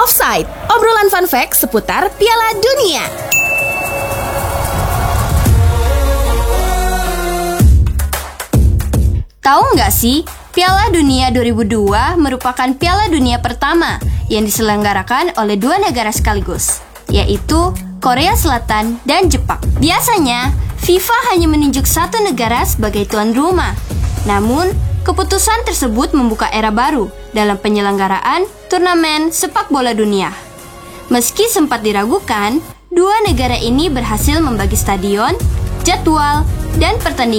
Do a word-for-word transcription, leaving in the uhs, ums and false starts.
Offside, obrolan fun fact seputar Piala Dunia. Tahu nggak sih, Piala Dunia dua ribu dua merupakan Piala Dunia pertama yang diselenggarakan oleh dua negara sekaligus, yaitu Korea Selatan dan Jepang. Biasanya, FIFA hanya menunjuk satu negara sebagai tuan rumah. Namun, keputusan tersebut membuka era baru dalam penyelenggaraan turnamen sepak bola dunia. Meski sempat diragukan, dua negara ini berhasil membagi stadion, jadwal, dan pertandingan